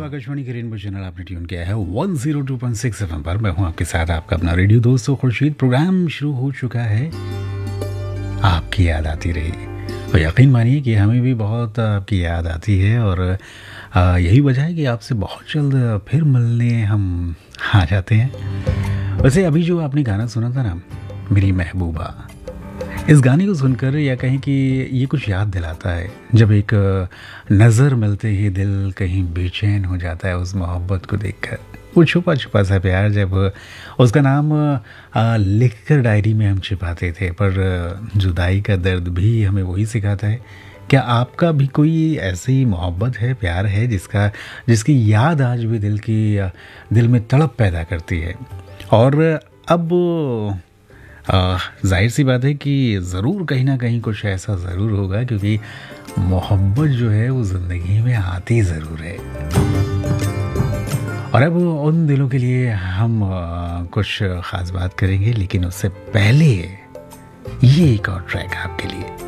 आकाशवाणी के rainbow channel आपने tune किया है 102.6 एफएम पर। मैं हूं आपके साथ आपका अपना रेडियो दोस्तों खुर्शीद। प्रोग्राम शुरू हो चुका है, आपकी याद आती रही। और यकीन मानिए कि हमें भी बहुत आपकी याद आती है और यही वजह है कि आपसे बहुत जल्द फिर मिलने हम आ जाते हैं। वैसे अभी जो आपने गाना सुना था ना, मेरी महबूबा, इस गाने को सुनकर या कहें कि ये कुछ याद दिलाता है जब एक नज़र मिलते ही दिल कहीं बेचैन हो जाता है उस मोहब्बत को देखकर। वो छुपा छुपा सा प्यार, जब उसका नाम लिखकर डायरी में हम छिपाते थे, पर जुदाई का दर्द भी हमें वही सिखाता है। क्या आपका भी कोई ऐसी मोहब्बत है, प्यार है जिसकी याद आज भी दिल में तड़प पैदा करती है? और अब जाहिर सी बात है कि ज़रूर कहीं ना कहीं कुछ ऐसा ज़रूर होगा, क्योंकि मोहब्बत जो है वो ज़िंदगी में आती ज़रूर है। और अब उन दिलों के लिए हम कुछ ख़ास बात करेंगे, लेकिन उससे पहले ये एक और ट्रैक आपके लिए।